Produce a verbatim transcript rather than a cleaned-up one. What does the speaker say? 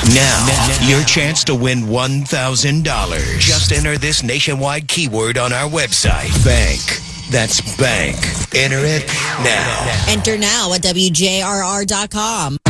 Now, now, your chance to win one thousand dollars. Just enter this nationwide keyword on our website. Bank. That's bank. Enter it now. Enter now at W J R R dot com.